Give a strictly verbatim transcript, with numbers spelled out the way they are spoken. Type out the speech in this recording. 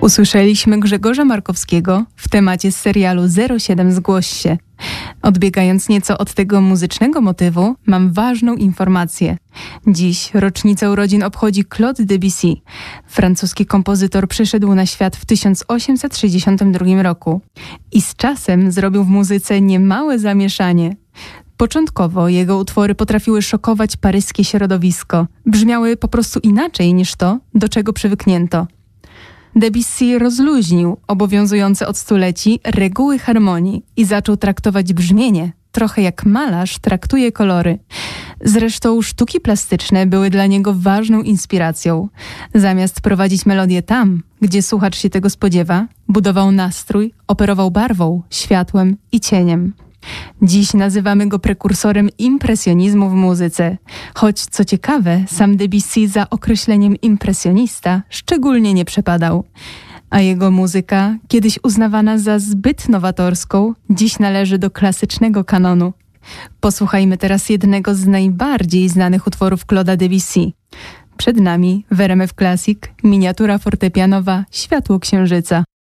Usłyszeliśmy Grzegorza Markowskiego w temacie z serialu zero siedem Zgłoś się. Odbiegając nieco od tego muzycznego motywu, mam ważną informację. Dziś rocznicę urodzin obchodzi Claude Debussy. Francuski kompozytor przyszedł na świat w tysiąc osiemset sześćdziesiątym drugim roku i z czasem zrobił w muzyce niemałe zamieszanie. Początkowo jego utwory potrafiły szokować paryskie środowisko. Brzmiały po prostu inaczej niż to, do czego przywyknięto. Debussy rozluźnił obowiązujące od stuleci reguły harmonii i zaczął traktować brzmienie, trochę jak malarz traktuje kolory. Zresztą sztuki plastyczne były dla niego ważną inspiracją. Zamiast prowadzić melodię tam, gdzie słuchacz się tego spodziewa, budował nastrój, operował barwą, światłem i cieniem. Dziś nazywamy go prekursorem impresjonizmu w muzyce. Choć, co ciekawe, sam Debussy za określeniem impresjonista szczególnie nie przepadał. A jego muzyka, kiedyś uznawana za zbyt nowatorską, dziś należy do klasycznego kanonu. Posłuchajmy teraz jednego z najbardziej znanych utworów Claude'a Debussy. Przed nami w R M F Classic miniatura fortepianowa Światło Księżyca.